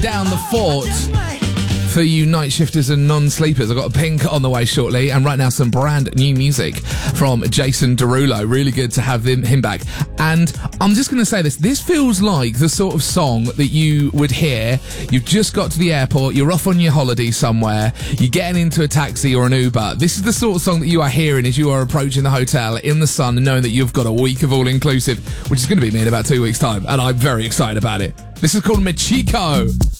Down the fort for you night shifters and non-sleepers. I've got a Pink on the way shortly, and right now some brand new music from Jason Derulo. Really good to have him back. And I'm just going to say this feels like the sort of song that you would hear. You've just got to the airport, you're off on your holiday somewhere, you're getting into a taxi or an Uber. This is the sort of song that you are hearing as you are approaching the hotel in the sun, knowing that you've got a week of all-inclusive, which is going to be me in about 2 weeks' time, and I'm very excited about it. This is called Michiko.